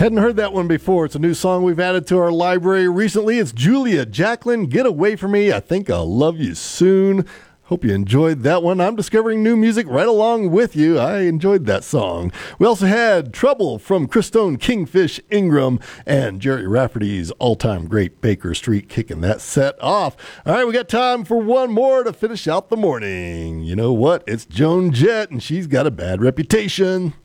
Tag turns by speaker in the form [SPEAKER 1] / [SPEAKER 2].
[SPEAKER 1] Hadn't heard that one before. It's a new song we've added to our library recently. It's Julia Jacqueline, Get Away From Me. I Think I'll Love You Soon. Hope you enjoyed that one. I'm discovering new music right along with you. I enjoyed that song. We also had Trouble from Christone Kingfish Ingram and Jerry Rafferty's all-time great Baker Street kicking that set off. All right, we got time for one more to finish out the morning. You know what? It's Joan Jett, and she's got a bad reputation.